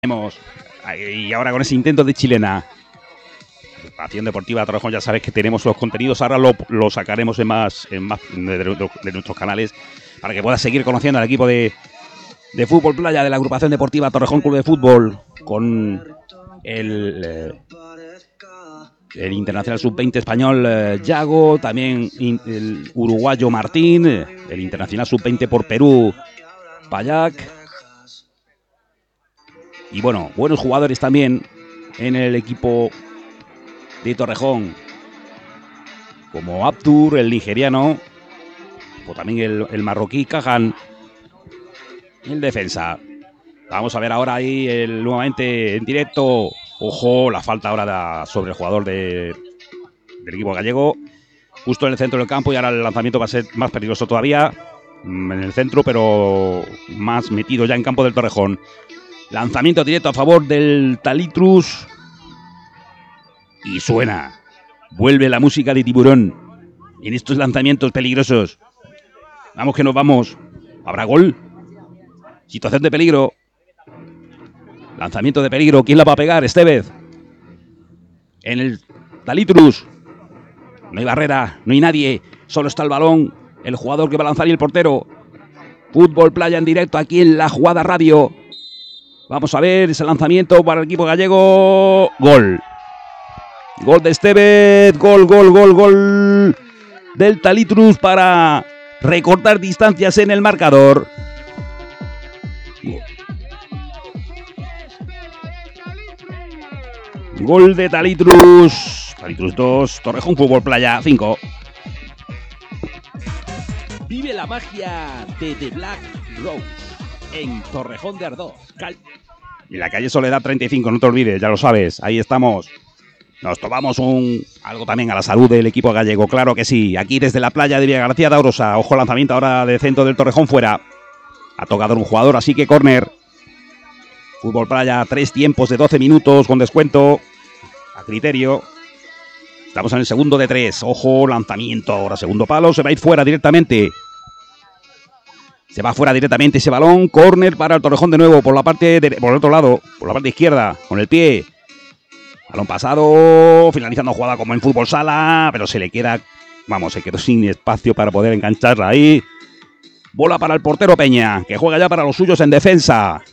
Y ahora con ese intento de chilena. Acción Deportiva Torrejón, ya sabes que tenemos los contenidos, ahora lo sacaremos en más de nuestros canales para que puedas seguir conociendo al equipo de fútbol playa de la agrupación deportiva Torrejón Club de Fútbol con el internacional sub-20 español Yago, también el uruguayo Martín, el internacional sub-20 por Perú Payac. Y bueno, buenos jugadores también en el equipo de Torrejón, como Abdur, el nigeriano, o también el marroquí Kahan, el defensa. Vamos a ver ahora ahí nuevamente en directo. Ojo, la falta ahora sobre el jugador del equipo gallego, justo en el centro del campo, y ahora el lanzamiento va a ser más peligroso todavía, en el centro, pero más metido ya en campo del Torrejón. Lanzamiento directo a favor del Talitrus. Y suena. Vuelve la música de Tiburón en estos lanzamientos peligrosos. Vamos que nos vamos. ¿Habrá gol? Situación de peligro. Lanzamiento de peligro. ¿Quién la va a pegar? Estevez. En el Talitrus. No hay barrera, no hay nadie. Solo está el balón, el jugador que va a lanzar y el portero. Fútbol Playa en directo aquí en La Jugada Radio. Vamos a ver ese lanzamiento para el equipo gallego. Gol. Gol de Estevez. Gol del Talitrus para recortar distancias en el marcador. Gol de Talitrus. Talitrus 2, Torrejón Fútbol Playa 5. Vive la magia de The Black Rose en Torrejón de Ardoz. Y la calle Soledad 35, no te olvides, ya lo sabes, ahí estamos. Nos tomamos algo también a la salud del equipo gallego, claro que sí. Aquí desde la playa de Villagarcía de Aurosa. Ojo, lanzamiento ahora de centro del Torrejón fuera. Ha tocado un jugador, así que córner. Fútbol Playa, 3 tiempos de 12 minutos con descuento a criterio. Estamos en el segundo de 3. Ojo, lanzamiento ahora, segundo palo, se va a ir fuera directamente. Se va fuera directamente ese balón. Córner para el Torrejón de nuevo por el otro lado, por la parte izquierda, con el pie. Balón pasado, finalizando jugada como en fútbol sala, pero se quedó sin espacio para poder engancharla ahí. Bola para el portero Peña, que juega ya para los suyos en defensa.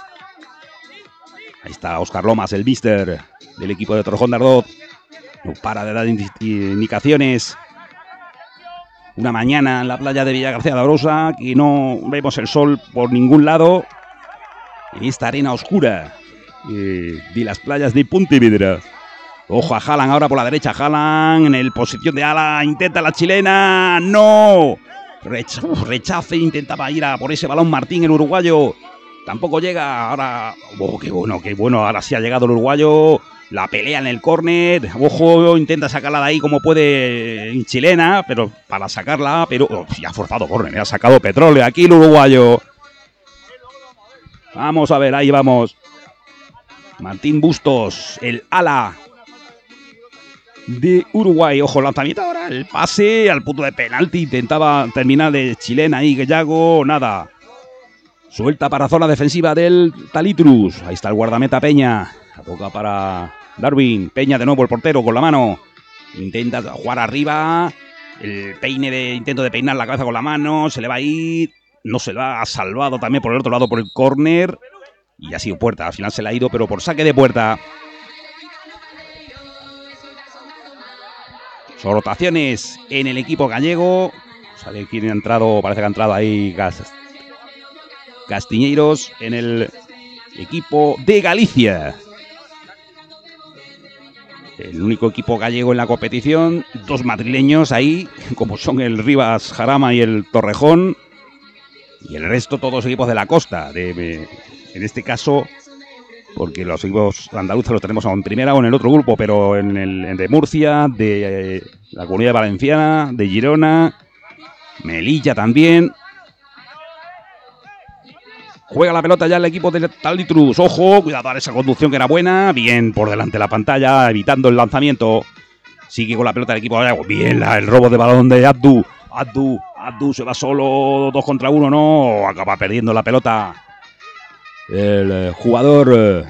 Ahí está Óscar Lomas, el mister del equipo de Torrejón de Ardoz. No para de dar indicaciones. Una mañana en la playa de Villagarcía de Aurosa, que no vemos el sol por ningún lado. En esta arena oscura de las playas de Pontevedra. Ojo a Haaland ahora por la derecha. Haaland en posición de ala. Intenta la chilena. ¡No! Rechace. Intentaba ir a por ese balón Martín, el uruguayo. Tampoco llega. Ahora. Oh, qué bueno. Ahora sí ha llegado el uruguayo. La pelea en el córner. Ojo, intenta sacarla de ahí como puede en chilena, pero para sacarla, pero ya ha forzado córner, ha sacado petróleo aquí el uruguayo. Vamos a ver, ahí vamos. Martín Bustos, el ala de Uruguay. Ojo, lanzamiento ahora, el pase al punto de penalti. Intentaba terminar de chilena ahí, Yago, nada. Suelta para zona defensiva del Talitrus. Ahí está el guardameta Peña. La toca para Darwin. Peña de nuevo, el portero con la mano. Intenta jugar arriba. El intento de peinar la cabeza con la mano. Se le va a ir. No se lo ha salvado también por el otro lado por el córner. Y ha sido puerta. Al final se le ha ido, pero por saque de puerta. Rotaciones en el equipo gallego. ¿Sabe quién ha entrado? Parece que ha entrado ahí Castiñeiros en el equipo de Galicia. El único equipo gallego en la competición. 2 madrileños ahí, como son el Rivas Jarama y el Torrejón. Y el resto todos equipos de la costa. En este caso, porque los equipos andaluces los tenemos en primera o en el otro grupo, pero en de Murcia, de la Comunidad Valenciana, de Girona, Melilla también. Juega la pelota ya el equipo de Talitrus. Ojo, cuidado a esa conducción que era buena. Bien por delante de la pantalla, evitando el lanzamiento. Sigue con la pelota el equipo. Bien el robo de balón de Abdu. Abdu se va solo, 2 contra 1, no. Acaba perdiendo la pelota el jugador